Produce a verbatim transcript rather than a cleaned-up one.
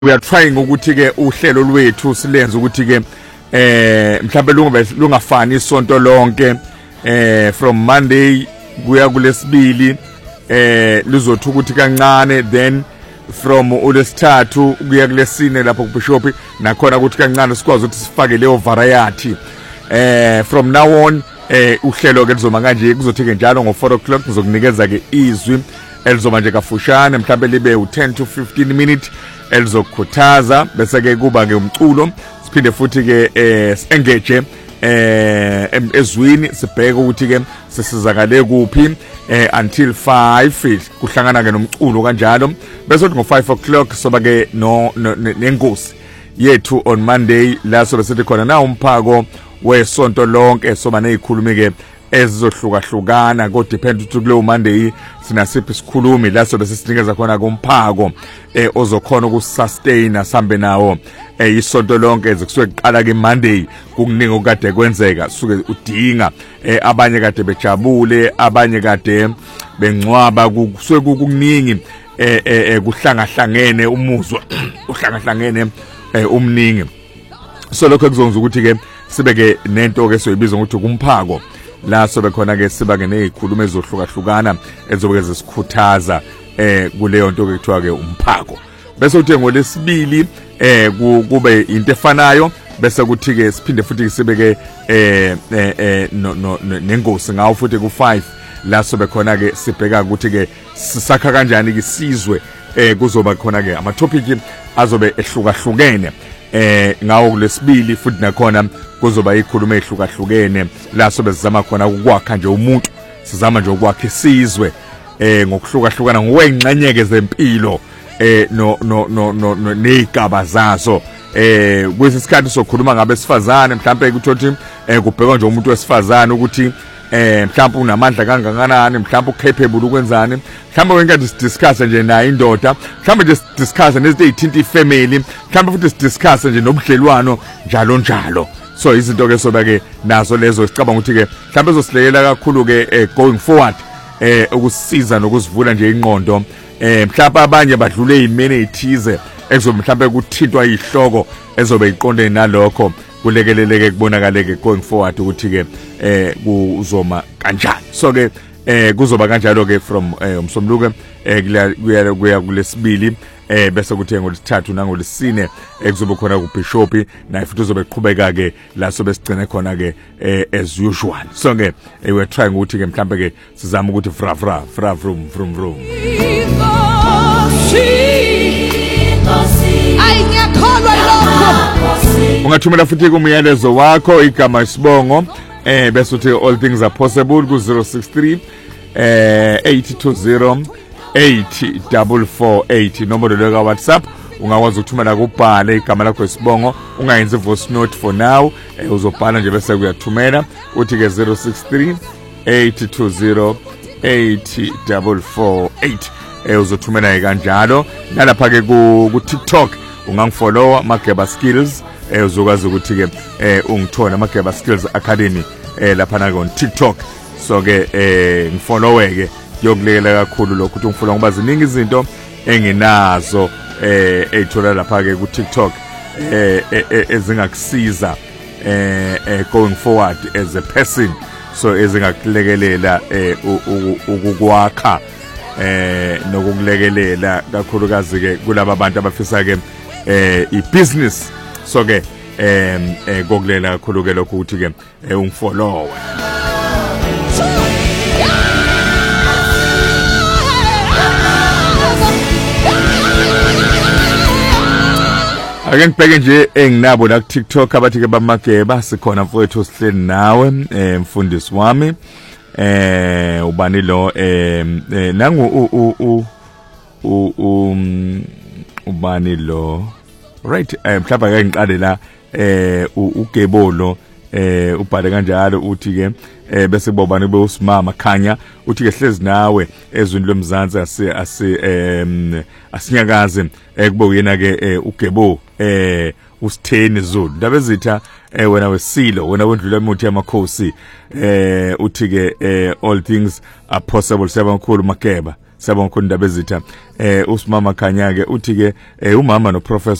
we are trying ukuthi ke uhlelo lwethu silenze ukuthi ke eh mhlawumbe lungabe lungafani isonto lonke eh from Monday kuya kulesibili eh lizothi ukuthi kancane, then from uLesithathu kuya kulesine lapho kuBishop nakhona ukuthi kancane sikwazi ukuthi sifake leyo variety eh from now on eh uhlelo ke lizoma kanje kuzothi ke njalo ngo four o'clock ngizokunikeza ke izwi elizoma nje kafushane mhlawumbe libe u ten to fifteen minutes elizokhuthaza bese ke kuba ke umculo siphinde futhi ke eh engage eh ezwini sibheke ukuthi ke sisizakale kuphi eh until five kuhlangana ke nomculo kanjalo bese ngo five o'clock soba ke no nengosi yethu on Monday la sobe sithi khona na umphako wesonto lonke soba nezikhulumi ke ezizohlukahlukana ko depend ukuthi kulo Monday sinasiphi isikhulumi la sobe sisinikeza khona kumphako eh ozokhona ukusustain sambe nawo eh isonto lonke ezikusuke kuqala ke Monday kukuningi okade kwenzeka suke udinga eh abanye kade bejabule abanye kade bengcwaba kusuke kukuningi eh eh kuhlangahlangene umuzwa uhlangahlangene eh umningi so lokho kuzonza ukuthi ke sibe ke nento ke soyibiza ukuthi kumphako la sobe khona ke siba ke nezikhuluma ezohlukahlukana ezobe zisikhuthaza eh kuleyo nto ke kuthiwa ke umphako bese uthi ngolesibili eh kube into efanayo bese kuthi ke siphinde futhi sibe ke eh eh no no nengosi ngawo futhi ku five la sobe khona ke sibheka ukuthi ke sisakha kanjani ke sizwe eh kuzoba khona ke ama topic azobe ehlukahlukene eh ngawo kulesibili futhi nakhona kuzoba ikhuluma ehlukahlukene la sobe sizama khona ukwakha nje umuntu sizama nje ukwakha isizwe eh ngokuhlukahlukana ngokwengxenyeke zempilo eh no no no no nezigaba zazo eh kwesisikhathi sokukhuluma ngabesifazane mhlawumbe ukuthi eh kubhekwa nje umuntu wesifazane ukuthi eh mhlawumbe unamandla kangakanani mhlawumbe ucapable ukwenzani mhlawumbe wenke discuss nje nayo indoda mhlawumbe nje discuss nezinto ezithinta ifamily mhlawumbe futhi discuss nje nobudlelwano njalo njalo so izinto ke soba ke nazo lezo sicabanga ukuthi ke mhlawumbe ezosilelela kakhulu ke going forward eh ukusisiza nokuzivula nje ingqondo eh mhlawumbe abanye badlule izimene ezithize ezobe mhlawumbe kuthintwa ihloko ezobe iqonde nalokho kulekeleleke kubonakaleke going forward ukuthi ke eh kuzoma kanjani so ke eh kuzoba kanjalo ke from umsombuluko eh kuya kuya kulesibili eh bese kuthi ngolesithathu nangolesine ekuzobe khona kuBishop naye futhi uzobe eqhubeka ke la sobe sigcine khona ke as usual so ke we are trying ukuthi ke mhlambe ke sizama ukuthi fra fra fra vroom vroom vroom Ay ngiyakholwa lokho ungathumela futhi kumyalezo wakho igama isibongo eh bese uthi all things are possible ku zero six three eh eight two zero eight four four eight nombolo le ka WhatsApp ungakwazi ukuthumela kubhale igama lakho isibongo ungayenzi voice note for now eh, uzobhala nje bese kuyathumela uthi ke zero six three eight two zero eight four four eight eh uzothumela kanjalo nalapha ke ku TikTok ungangifollowa Mageba Skills eh uzokwazi ukuthi ke eh ungithola Mageba Skills Academy eh lapha na on TikTok so ke eh ngifollowe ke yokulekelela kakhulu lokho ukuthi ungifuna ngoba ziningi izinto enginazo eh ethola lapha ke ku TikTok eh ezingakusiza eh going forward as a person so ezingakulekelela eh ukukwakha eh nokukulekelela kakhulukazi ke kulabo abantu abafisa ke eh ibusiness so ke em eh kokulela kakhulu ke lokho ukuthi ke ungifollowe Ake ngibheke nje enginabo la ku TikTok abathi ke baMageba sikhona mfowethu sihleli nawe eh mfundisi wami eh ubani lo eh nangu u u u ubani lo right mhlawumbe ake ngiqale la eh uGebolo eh ubhale kanjalo uthi ke eh bese kubobani beUsimama khanya uthi ke hlezi nawe ezweni lomzansi asi asi em asinyakaze ekube uyena ke uGebo eh usitheni Zulu ndaba ezitha eh wena wesilo wena wendlula emuthi yamakhosi eh uthi ke all things are possible siyabonga kakhulu Mageba Sabonga khona indaba ezitha eh usimama Khanya ke uthi ke umama no Professor